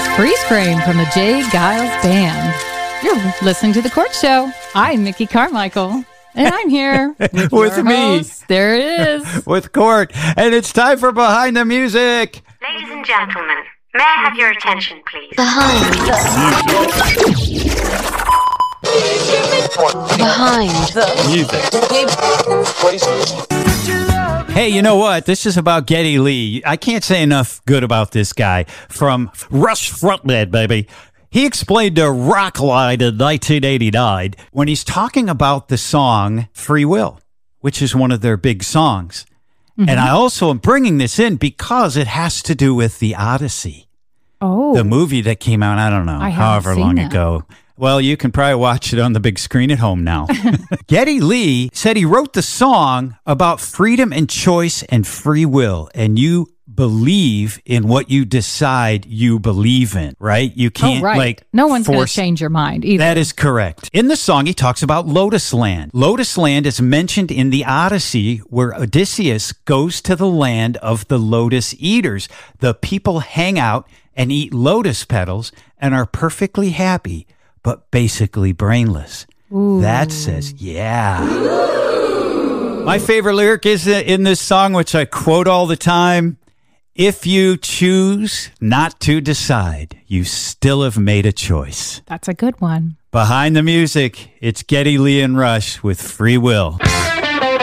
Freeze Frame from the Jay Giles Band. You're listening to The Court Show. I'm Mickey Carmichael, and I'm here with me. Host. There it is. With Court, and it's time for Behind the Music. Ladies and gentlemen, may I have your attention, please? Behind the Music. Hey, you know what? This is about Geddy Lee. I can't say enough good about this guy from Rush frontman, baby. He explained to Rockline in 1989 when he's talking about the song Free Will, which is one of their big songs. Mm-hmm. And I also am bringing this in because it has to do with the Odyssey. Oh. The movie that came out, I don't know, however long ago. Well, you can probably watch it on the big screen at home now. Geddy Lee said he wrote the song about freedom and choice and free will, and you believe in what you decide you believe in, right? You can't no one's going to change your mind either. That is correct. In the song, he talks about Lotus Land. Lotus Land is mentioned in the Odyssey, where Odysseus goes to the land of the lotus eaters. The people hang out and eat lotus petals and are perfectly happy, but basically brainless. Ooh. That says, yeah. My favorite lyric is in this song, which I quote all the time. If you choose not to decide, you still have made a choice. That's a good one. Behind the Music, it's Geddy Lee and Rush with Free Will.